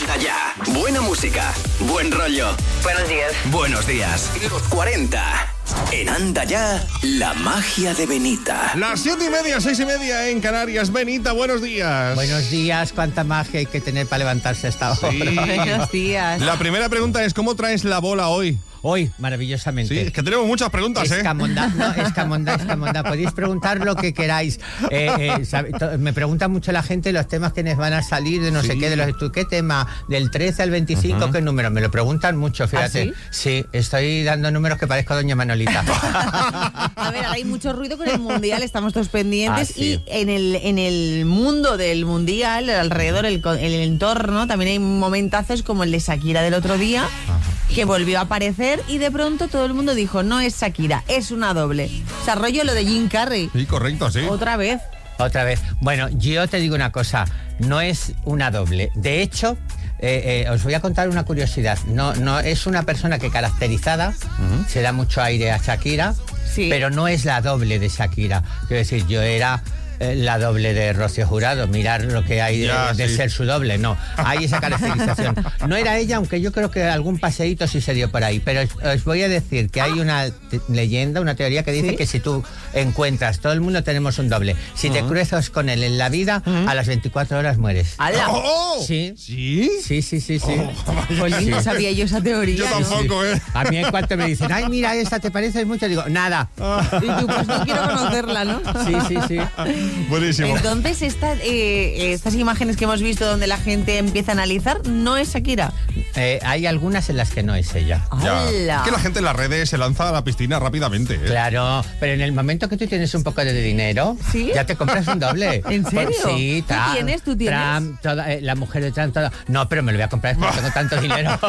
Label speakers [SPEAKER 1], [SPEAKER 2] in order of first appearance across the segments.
[SPEAKER 1] Anda Ya. Buena música, buen rollo.
[SPEAKER 2] Buenos días.
[SPEAKER 1] Buenos días. Los 40. En Anda Ya, la magia de Benita.
[SPEAKER 3] Las 7:30, 6:30 en Canarias. Benita, buenos días.
[SPEAKER 4] Buenos días, cuánta magia hay que tener para levantarse a esta hora.
[SPEAKER 3] Sí.
[SPEAKER 2] Buenos días.
[SPEAKER 3] La primera pregunta es, ¿cómo traes la bola hoy?
[SPEAKER 4] Hoy, maravillosamente.
[SPEAKER 3] Sí, es que tenemos muchas preguntas,
[SPEAKER 4] Escamondá. Podéis preguntar lo que queráis. Me pregunta mucho la gente los temas que nos van a salir de no sé qué, de los ¿qué tema? Del 13 al 25, ¿qué número? Me lo preguntan mucho, fíjate.
[SPEAKER 2] ¿Ah,
[SPEAKER 4] sí, estoy dando números que parezco Doña Manolita.
[SPEAKER 2] A ver, ahora hay mucho ruido con el Mundial, estamos todos pendientes.
[SPEAKER 4] Sí.
[SPEAKER 2] Y en el mundo del Mundial, alrededor, el entorno, también hay momentazos como el de Shakira del otro día, que volvió a aparecer y de pronto todo el mundo dijo, no es Shakira, es una doble. O sea, rollo lo de Jim Carrey.
[SPEAKER 3] Sí, correcto, sí.
[SPEAKER 2] Otra vez.
[SPEAKER 4] Bueno, yo te digo una cosa, no es una doble. De hecho, os voy a contar una curiosidad. No es una persona que caracterizada, se da mucho aire a Shakira,
[SPEAKER 2] Sí.
[SPEAKER 4] pero no es la doble de Shakira. Quiero decir, yo era la doble de Rocío Jurado, mirar lo que hay de ser su doble. No, hay esa caracterización. No era ella, aunque yo creo que algún paseíto sí se dio por ahí, pero os voy a decir que hay una leyenda, una teoría que dice que si tú encuentras, todo el mundo tenemos un doble, si te cruzas con él en la vida, a las 24 horas mueres.
[SPEAKER 2] ¡Hala!
[SPEAKER 3] ¡Oh!
[SPEAKER 4] Sí.
[SPEAKER 3] ¿Sí?
[SPEAKER 4] Sí.
[SPEAKER 2] Jolín, no sabía yo esa teoría.
[SPEAKER 3] Yo tampoco,
[SPEAKER 4] A mí en cuanto me dicen, ay, mira, esta te parece mucho, digo, nada.
[SPEAKER 2] Y tú, pues no quiero conocerla, ¿no?
[SPEAKER 4] Sí.
[SPEAKER 3] Buenísimo.
[SPEAKER 2] Entonces, estas imágenes que hemos visto donde la gente empieza a analizar, no es Shakira.
[SPEAKER 4] Hay algunas en las que no es ella.
[SPEAKER 3] Ya.
[SPEAKER 2] ¡Hala!
[SPEAKER 3] Es que la gente en las redes se lanza a la piscina rápidamente.
[SPEAKER 4] Claro, pero en el momento que tú tienes un poco de dinero,
[SPEAKER 2] ¿Sí?
[SPEAKER 4] ya te compras un doble.
[SPEAKER 2] ¿En serio?
[SPEAKER 4] Sí,
[SPEAKER 2] ¿Tú tienes?
[SPEAKER 4] Trump, la mujer de Trump, toda. No, pero me lo voy a comprar porque tengo tanto dinero.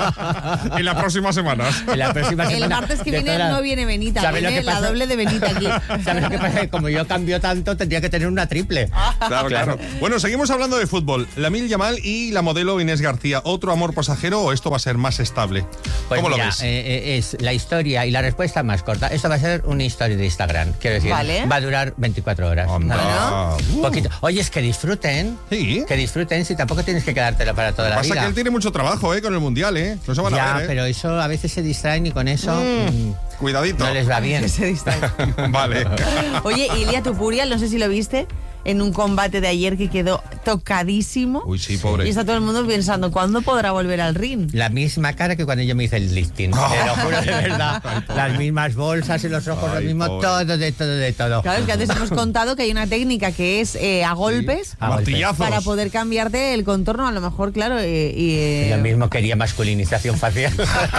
[SPEAKER 3] En las próximas semanas.
[SPEAKER 4] En la próxima semana.
[SPEAKER 2] El martes que viene no viene Benita,
[SPEAKER 4] ¿Sabes lo
[SPEAKER 2] viene
[SPEAKER 4] que
[SPEAKER 2] la
[SPEAKER 4] pasa?
[SPEAKER 2] doble de Benita aquí.
[SPEAKER 4] ¿Sabes lo que pasa? Como yo cambio tanto, tendría que tener una triple.
[SPEAKER 3] Claro. Bueno, seguimos hablando de fútbol. Lamine Yamal y la modelo Inés García. ¿Otro amor pasajero o esto va a ser más estable?
[SPEAKER 4] Pues
[SPEAKER 3] ¿Cómo
[SPEAKER 4] mira,
[SPEAKER 3] lo ves?
[SPEAKER 4] es la historia y la respuesta más corta. Esto va a ser una historia de Instagram, quiero decir.
[SPEAKER 2] Vale.
[SPEAKER 4] Va a durar 24 horas.
[SPEAKER 3] Anda.
[SPEAKER 4] Nada más. Poquito. Oye, es que disfruten.
[SPEAKER 3] Sí.
[SPEAKER 4] Que disfruten, si tampoco tienes que quedártelo para toda la
[SPEAKER 3] Pasa
[SPEAKER 4] vida.
[SPEAKER 3] que él tiene mucho trabajo, con el Mundial, No se van a
[SPEAKER 4] Ya,
[SPEAKER 3] ver,
[SPEAKER 4] pero eso a veces se distraen y con eso
[SPEAKER 3] Cuidadito.
[SPEAKER 4] no les va bien.
[SPEAKER 2] Se distrae.
[SPEAKER 3] Vale.
[SPEAKER 2] Oye, Ilia Topuria, no sé si lo viste, en un combate de ayer que quedó tocadísimo.
[SPEAKER 3] Uy, sí, pobre.
[SPEAKER 2] Y está todo el mundo pensando, ¿cuándo podrá volver al ring?
[SPEAKER 4] La misma cara que cuando yo me hice el lifting. Te lo juro de verdad. Las mismas bolsas en los ojos, lo
[SPEAKER 3] Ay,
[SPEAKER 4] mismo,
[SPEAKER 3] pobre.
[SPEAKER 4] de todo.
[SPEAKER 2] Claro, es que antes hemos contado que hay una técnica que es a golpes
[SPEAKER 4] A golpes.
[SPEAKER 3] Martillazos.
[SPEAKER 2] para poder cambiarte el contorno, a lo mejor, claro.
[SPEAKER 4] Yo mismo quería masculinización facial.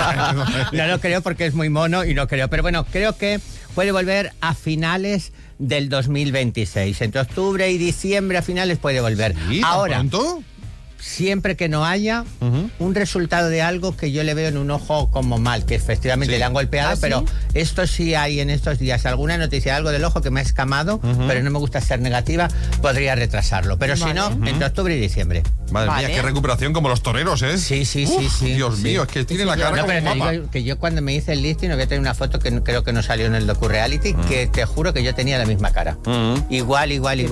[SPEAKER 4] No lo creo porque es muy mono y no creo. Pero bueno, creo que puede volver a finales del 2026. Entre octubre y diciembre a finales puede volver.
[SPEAKER 3] ¿Sí? ¿Tan
[SPEAKER 4] Ahora,
[SPEAKER 3] pronto?
[SPEAKER 4] siempre que no haya un resultado de algo que yo le veo en un ojo como mal, que efectivamente
[SPEAKER 3] Sí.
[SPEAKER 4] le han golpeado,
[SPEAKER 2] ¿Ah, sí?
[SPEAKER 4] pero esto sí hay en estos días alguna noticia, algo del ojo que me ha escamado, pero no me gusta ser negativa, podría retrasarlo. Pero si
[SPEAKER 2] Vale.
[SPEAKER 4] no, entre octubre y diciembre.
[SPEAKER 3] Madre
[SPEAKER 2] Vale.
[SPEAKER 3] mía, qué recuperación como los toreros,
[SPEAKER 4] Sí.
[SPEAKER 3] Dios
[SPEAKER 4] sí.
[SPEAKER 3] mío, es que tiene la cara
[SPEAKER 4] No,
[SPEAKER 3] como
[SPEAKER 4] pero
[SPEAKER 3] un
[SPEAKER 4] te
[SPEAKER 3] mapa.
[SPEAKER 4] digo que yo cuando me hice el listing, voy a tener una foto que creo que no salió en el docu-reality, que te juro que yo tenía la misma cara. Igual.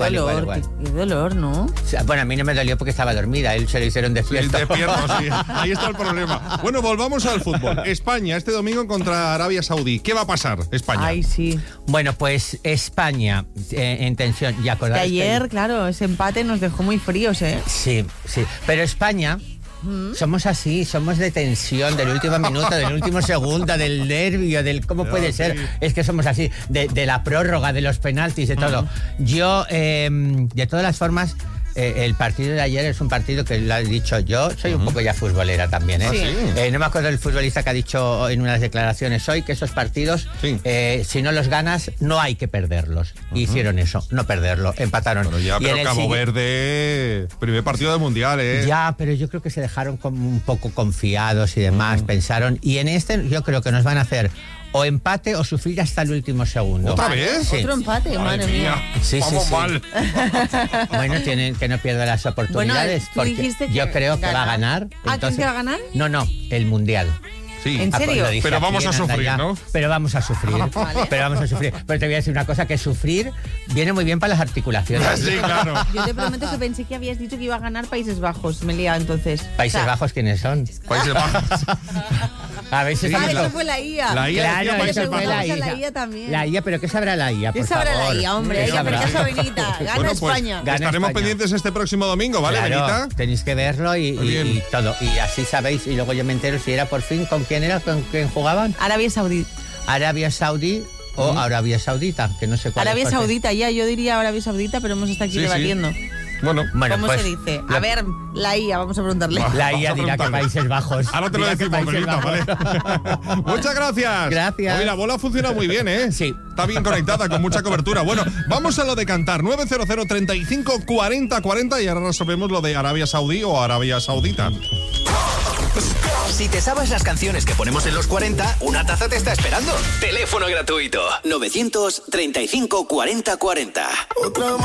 [SPEAKER 2] Qué dolor, ¿no?
[SPEAKER 4] O sea, bueno, a mí no me dolió porque estaba dormida, él se lo hicieron despierto.
[SPEAKER 3] Despierto, sí. Ahí está el problema. Bueno, volvamos al fútbol. España, este domingo contra Arabia Saudí. ¿Qué va a pasar, España?
[SPEAKER 2] Ay, sí.
[SPEAKER 4] Bueno, pues España, en tensión, ¿ya
[SPEAKER 2] Que
[SPEAKER 4] acordáis?
[SPEAKER 2] ayer, claro, ese empate nos dejó muy fríos, ¿eh?
[SPEAKER 4] Sí, pero España... Somos así, somos de tensión, del último minuto, del último segundo, del nervio, del cómo puede ser. Es que somos así, de la prórroga, de los penaltis, de todo. Yo, de todas las formas, el partido de ayer es un partido que lo he dicho yo, soy un poco ya futbolera también, ¿eh?
[SPEAKER 2] Sí.
[SPEAKER 4] No me acuerdo del futbolista que ha dicho en unas declaraciones hoy que esos partidos, si no los ganas, no hay que perderlos. Hicieron eso, no perderlo, empataron.
[SPEAKER 3] Pero ya,
[SPEAKER 4] Y
[SPEAKER 3] pero
[SPEAKER 4] en el
[SPEAKER 3] Cabo Verde, primer partido del Mundial,
[SPEAKER 4] Ya, pero yo creo que se dejaron como un poco confiados y demás, pensaron. Y en este yo creo que nos van a hacer o empate o sufrir hasta el último segundo.
[SPEAKER 3] ¿Otra vez?
[SPEAKER 4] Sí.
[SPEAKER 2] Otro empate, madre mía.
[SPEAKER 4] Sí,
[SPEAKER 3] Vamos mal.
[SPEAKER 4] Bueno, tienen que no pierda las oportunidades.
[SPEAKER 2] Bueno, tú
[SPEAKER 4] porque
[SPEAKER 2] dijiste que
[SPEAKER 4] yo creo que va a ganar.
[SPEAKER 2] ¿Ah, quién que va a ganar?
[SPEAKER 4] No, el Mundial.
[SPEAKER 3] Sí.
[SPEAKER 2] ¿En serio?
[SPEAKER 3] Pero vamos a sufrir, ¿no?
[SPEAKER 4] Pero vamos a sufrir.
[SPEAKER 2] Vale.
[SPEAKER 4] Pero vamos a sufrir. Pero te voy a decir una cosa, que sufrir viene muy bien para las articulaciones.
[SPEAKER 3] Sí, claro.
[SPEAKER 2] Yo te prometo que pensé que habías dicho que iba a ganar Países Bajos. Me he liado entonces.
[SPEAKER 4] ¿Países Bajos quiénes son?
[SPEAKER 3] Países Bajos.
[SPEAKER 4] A ver si
[SPEAKER 3] Sí,
[SPEAKER 2] Ah,
[SPEAKER 3] la-
[SPEAKER 2] eso fue la IA.
[SPEAKER 3] La IA decía
[SPEAKER 4] Claro,
[SPEAKER 3] Países
[SPEAKER 4] eso fue
[SPEAKER 3] Bajos.
[SPEAKER 2] la IA también.
[SPEAKER 4] La IA, pero ¿qué sabrá la IA,
[SPEAKER 2] ¿Qué
[SPEAKER 4] por
[SPEAKER 2] sabrá
[SPEAKER 4] favor?
[SPEAKER 2] la IA, hombre?
[SPEAKER 4] ¿Qué
[SPEAKER 2] Hay que hacer
[SPEAKER 4] sabrá?
[SPEAKER 2] caso a Benita. Gana
[SPEAKER 3] Bueno, pues
[SPEAKER 2] España.
[SPEAKER 4] Gana
[SPEAKER 3] estaremos
[SPEAKER 4] España.
[SPEAKER 3] pendientes este próximo domingo, ¿vale,
[SPEAKER 4] Claro,
[SPEAKER 3] Benita?
[SPEAKER 4] tenéis que verlo
[SPEAKER 3] Muy bien.
[SPEAKER 4] y todo. Y así sabéis, y luego yo me entero si era por fin, ¿con quién era? ¿Con quién jugaban?
[SPEAKER 2] Arabia Saudí.
[SPEAKER 4] Arabia Saudí o Arabia Saudita, que no sé cuál
[SPEAKER 2] Arabia
[SPEAKER 4] es cuál es.
[SPEAKER 2] Saudita, ya, yo diría Arabia Saudita, pero hemos estado aquí
[SPEAKER 3] Sí, sí.
[SPEAKER 2] debatiendo.
[SPEAKER 3] Bueno,
[SPEAKER 4] Bueno,
[SPEAKER 2] ¿Cómo
[SPEAKER 4] pues,
[SPEAKER 2] se dice? A ver, la IA, vamos a preguntarle.
[SPEAKER 3] Va.
[SPEAKER 4] La
[SPEAKER 3] Vamos
[SPEAKER 4] IA
[SPEAKER 3] a
[SPEAKER 4] dirá que
[SPEAKER 3] preguntarle.
[SPEAKER 4] Países Bajos.
[SPEAKER 3] ahora te lo
[SPEAKER 4] Dirá que
[SPEAKER 3] decimos,
[SPEAKER 4] Países
[SPEAKER 3] Benita,
[SPEAKER 4] Bajos.
[SPEAKER 3] ¿vale? Muchas gracias.
[SPEAKER 4] Gracias.
[SPEAKER 3] Hoy la bola funciona muy bien, ¿eh?
[SPEAKER 4] Sí.
[SPEAKER 3] Está bien conectada, con mucha cobertura. Bueno, vamos a lo de cantar. 900 35 40 40 y ahora resolvemos lo de Arabia Saudí o Arabia Saudita.
[SPEAKER 1] Si te sabes las canciones que ponemos en los 40, una taza te está esperando. Teléfono gratuito. 935 40 40.